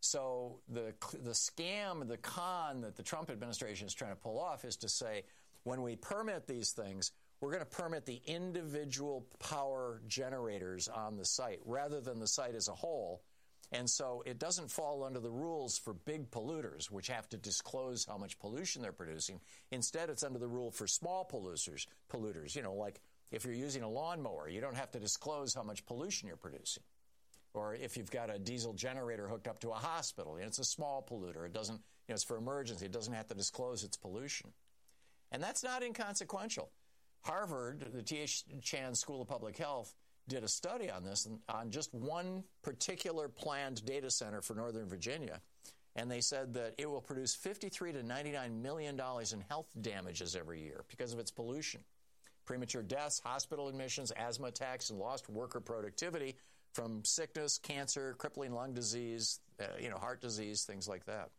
So the scam, the con that the Trump administration is trying to pull off is to say, when we permit these things, we're going to permit the individual power generators on the site rather than the site as a whole. And so it doesn't fall under the rules for big polluters, which have to disclose how much pollution they're producing. Instead, it's under the rule for small polluters. You know, like if you're using a lawnmower, you don't have to disclose how much pollution you're producing. Or if you've got a diesel generator hooked up to a hospital, and it's a small polluter. It doesn't, it's for emergency. It doesn't have to disclose its pollution. And that's not inconsequential. Harvard, the T.H. Chan School of Public Health, did a study on this, on just one particular planned data center for Northern Virginia. And they said that it will produce $53 to $99 million in health damages every year because of its pollution. Premature deaths, hospital admissions, asthma attacks, and lost worker productivity from sickness, cancer, crippling lung disease, heart disease, things like that.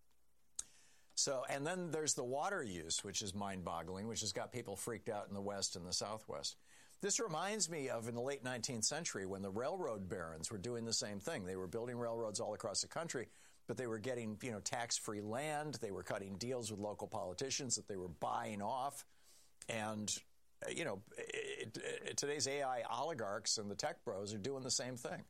So, and then there's the water use, which is mind-boggling, which has got people freaked out in the West and the Southwest. This reminds me of in the late 19th century when the railroad barons were doing the same thing. They were building railroads all across the country, but they were getting, tax-free land. They were cutting deals with local politicians that they were buying off. And, today's AI oligarchs and the tech bros are doing the same thing.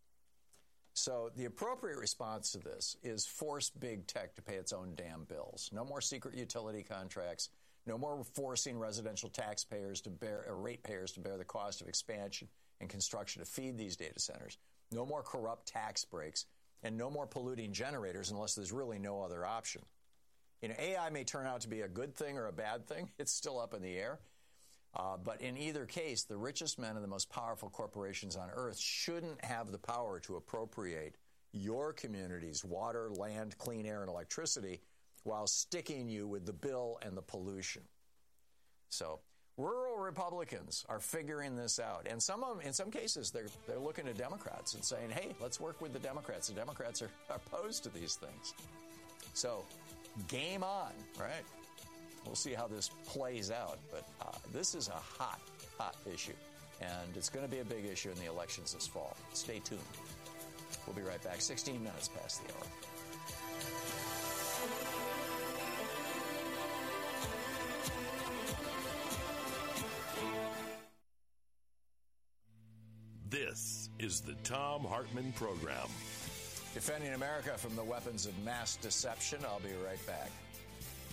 So the appropriate response to this is force big tech to pay its own damn bills. No more secret utility contracts. No more forcing residential taxpayers to bear, or ratepayers to bear the cost of expansion and construction to feed these data centers. No more corrupt tax breaks, and no more polluting generators unless there's really no other option. AI may turn out to be a good thing or a bad thing. It's still up in the air. But in either case, the richest men and the most powerful corporations on earth shouldn't have the power to appropriate your community's water, land, clean air, and electricity while sticking you with the bill and the pollution. So rural Republicans are figuring this out. And in some cases, they're looking to Democrats and saying, hey, let's work with the Democrats. The Democrats are opposed to these things. So game on, right? We'll see how this plays out. But this is a hot issue. And it's going to be a big issue in the elections this fall. Stay tuned. We'll be right back. 16 minutes past the hour. This is the Thom Hartmann Program. Defending America from the weapons of mass deception. I'll be right back.